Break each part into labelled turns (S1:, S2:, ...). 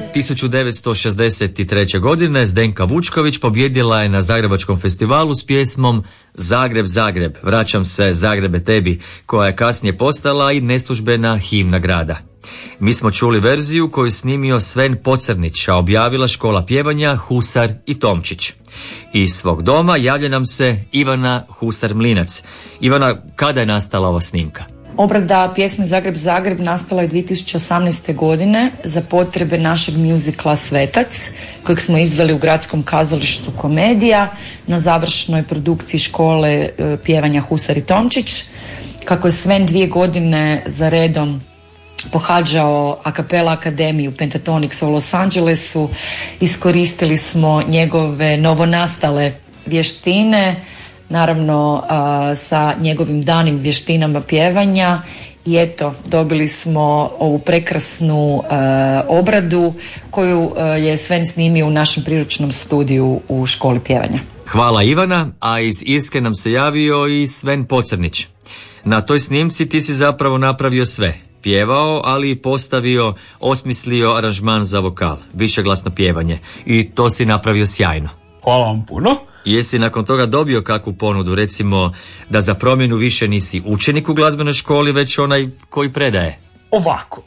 S1: 1963. godine Zdenka Vučković pobjedila je na Zagrebačkom festivalu s pjesmom Zagreb, Zagreb, vraćam se Zagrebe tebi, koja je kasnije postala i neslužbena himna grada. Mi smo čuli verziju koju je snimio Sven Pocrnić, a objavila škola pjevanja Husar i Tomčić. Iz svog doma javlja nam se Ivana Husar-Mlinac. Ivana, kada je nastala ova snimka?
S2: Obrada pjesme Zagreb, Zagreb nastala je 2018. godine za potrebe našeg mjuzikla Svetac, kojeg smo izveli u Gradskom kazalištu Komedija na završnoj produkciji škole pjevanja Husar i Tomčić. Kako je Sven 2 godine za redom pohađao a cappella akademiju Pentatonix u Los Angelesu, iskoristili smo njegove novonastale vještine, naravno sa njegovim danim vještinama pjevanja, i eto, dobili smo ovu prekrasnu obradu koju je Sven snimio u našem priručnom studiju u školi pjevanja.
S1: Hvala Ivana, a iz Irske nam se javio i Sven Pocrnić. Na toj snimci ti si zapravo napravio sve. Pjevao, ali i postavio, osmislio aranžman za vokal, višeglasno pjevanje, i to si napravio sjajno.
S3: Hvala vam puno.
S1: Jesi nakon toga dobio kakvu ponudu, recimo da za promjenu više nisi učenik u glazbenoj školi, već onaj koji predaje?
S3: Ovako.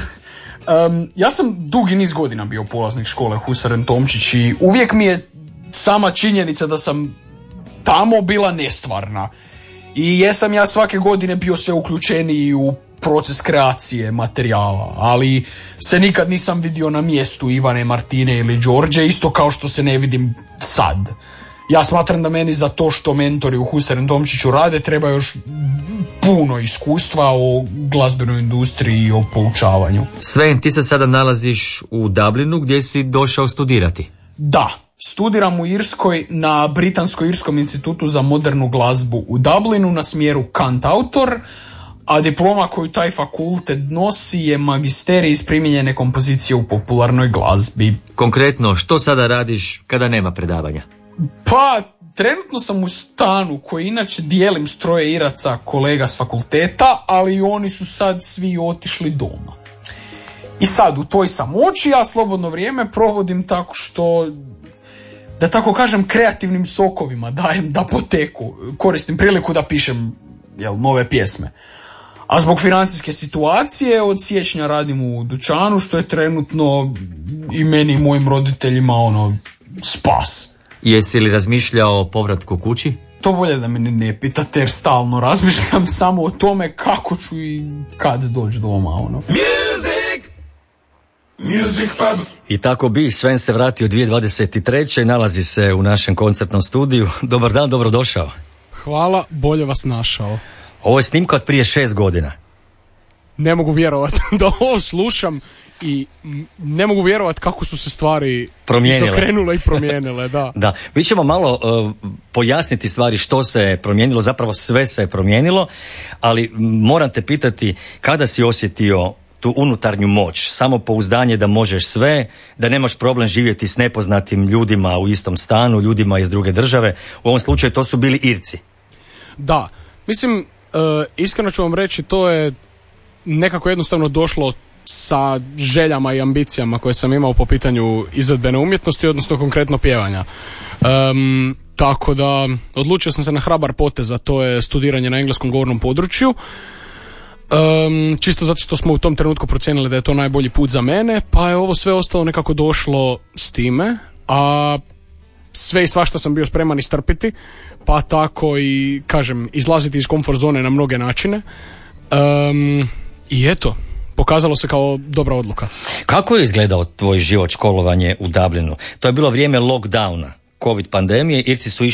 S3: Ja sam dugi niz godina bio polaznik škole Husar i Tomčić i uvijek mi je sama činjenica da sam tamo bila nestvarna. I jesam ja svake godine bio sve uključeniji u proces kreacije materijala, ali se nikad nisam vidio na mjestu Ivane, Martine ili Đorđe, isto kao što se ne vidim sad. Ja smatram da meni za to što mentori u Husar i Tomčiću rade treba još puno iskustva o glazbenoj industriji i o poučavanju.
S1: Sven, ti se sada nalaziš u Dublinu gdje si došao studirati.
S3: Da, studiram u Irskoj na Britansko-Irskom institutu za modernu glazbu u Dublinu na smjeru kantautor, a diploma koju taj fakultet nosi je magisterij iz primijenjene kompozicije u popularnoj glazbi.
S1: Konkretno, što sada radiš kada nema predavanja?
S3: Pa, trenutno sam u stanu koji inače dijelim s 3 Iraca kolega s fakulteta, ali oni su sad svi otišli doma. I sad, u toj samoći ja slobodno vrijeme provodim tako što, da tako kažem, kreativnim sokovima dajem da poteku. Koristim priliku da pišem nove pjesme. A zbog financijske situacije od siječnja radim u dućanu, što je trenutno i meni i mojim roditeljima spas.
S1: Jesi li razmišljao o povratku kući?
S3: To bolje da me ne pitate, jer stalno razmišljam samo o tome kako ću i kad doći doma.
S4: Music pub.
S1: I tako bi, Sven se vratio 2023. i nalazi se u našem koncertnom studiju. Dobar dan, dobrodošao.
S5: Hvala, bolje vas našao.
S1: Ovo je snimka od prije 6 godina.
S5: Ne mogu vjerovati da ovo slušam i ne mogu vjerovati kako su se stvari izokrenule i promijenile. Da.
S1: Da. Mi ćemo malo pojasniti stvari što se je promijenilo, zapravo sve se je promijenilo, ali moram te pitati kada si osjetio tu unutarnju moć, samopouzdanje da možeš sve, da nemaš problem živjeti s nepoznatim ljudima u istom stanu, ljudima iz druge države. U ovom slučaju to su bili Irci.
S5: Da, mislim, iskreno ću vam reći, to je nekako jednostavno došlo sa željama i ambicijama koje sam imao po pitanju izvedbene umjetnosti, odnosno konkretno pjevanja. Tako da odlučio sam se na hrabar potez, a to je studiranje na engleskom govornom području. Čisto zato što smo u tom trenutku procijenili da je to najbolji put za mene, pa je ovo sve ostalo nekako došlo s time, a sve i svašta sam bio spreman istrpiti, pa tako i, kažem, izlaziti iz komfort zone na mnoge načine. I eto, pokazalo se kao dobra odluka.
S1: Kako je izgledao tvoj život, školovanje u Dublinu? To je bilo vrijeme lockdowna, covid pandemije, Irci su išli